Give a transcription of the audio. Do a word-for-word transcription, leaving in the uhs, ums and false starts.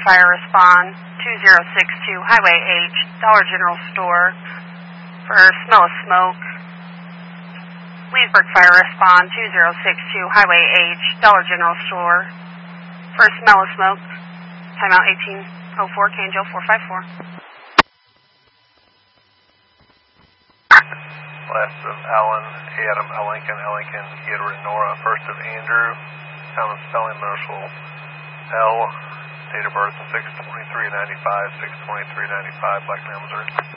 Fire respond two zero six two Highway H, Dollar General Store for smell of smoke. Leesburg Fire respond two zero six two Highway H, Dollar General Store for smell of smoke. Timeout eighteen oh four, K and J four five four. Last of Alan, Adam, L. Lincoln, L. Lincoln, Edward, and Nora. First of Andrew, found in spelling Marshall L. Date of birth six twenty-three ninety-five, six twenty-three ninety-five, Blacktown, Missouri.